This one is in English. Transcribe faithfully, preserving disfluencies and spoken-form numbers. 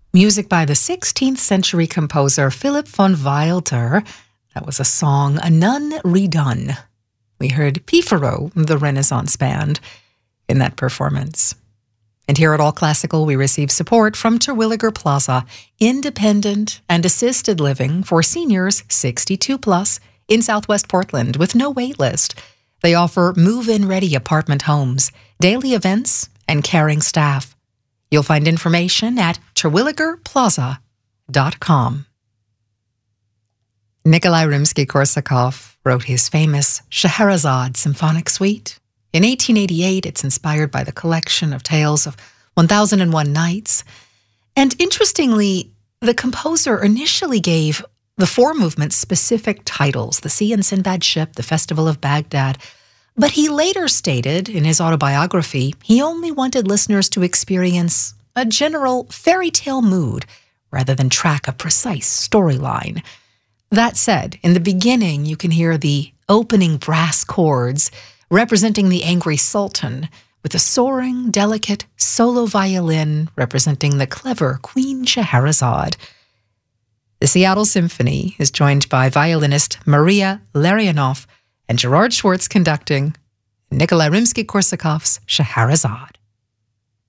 Music by the sixteenth century composer Philipp von Wilder. That was a song, A Nun Redone. We heard Pifaro, the Renaissance band, in that performance. And here at All Classical, we receive support from Terwilliger Plaza, independent and assisted living for seniors sixty-two plus in Southwest Portland with no wait list. They offer move-in ready apartment homes, daily events, and caring staff. You'll find information at terwilliger plaza dot com. Nikolai Rimsky-Korsakov wrote his famous Scheherazade Symphonic Suite. In eighteen eighty-eight, it's inspired by the collection of tales of one thousand and one Nights. And interestingly, the composer initially gave the four movements specific titles, The Sea and Sinbad Ship, The Festival of Baghdad. But he later stated in his autobiography he only wanted listeners to experience a general fairy tale mood rather than track a precise storyline. That said, in the beginning you can hear the opening brass chords representing the angry sultan, with a soaring, delicate solo violin representing the clever Queen Scheherazade. The Seattle Symphony is joined by violinist Maria Larionov and Gerard Schwartz conducting Nikolai Rimsky-Korsakov's Scheherazade.